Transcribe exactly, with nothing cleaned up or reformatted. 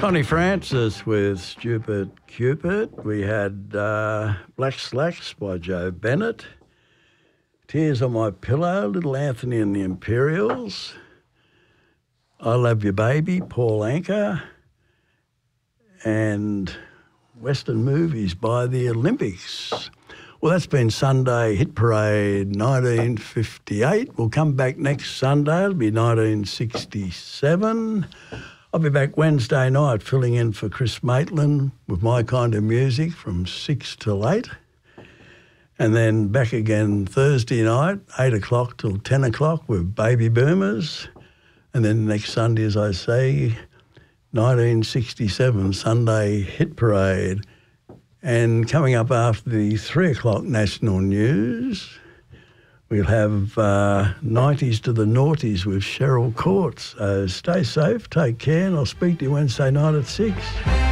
Connie Francis with Stupid Cupid. We had uh, Black Slacks by Joe Bennett. Tears on My Pillow, Little Anthony and the Imperials. I Love Your Baby, Paul Anka. And Western Movies by the Olympics. Well, that's been Sunday Hit Parade nineteen fifty-eight. We'll come back next Sunday. It'll be nineteen sixty-seven. I'll be back Wednesday night filling in for Chris Maitland with my kind of music from six till eight. And then back again Thursday night, eight o'clock till ten o'clock with Baby Boomers. And then next Sunday, as I say, nineteen sixty-seven Sunday Hit Parade. And coming up after the three o'clock national news, we'll have uh, nineties to the noughties with Cheryl Courts. Uh, stay safe, take care, and I'll speak to you Wednesday night at six.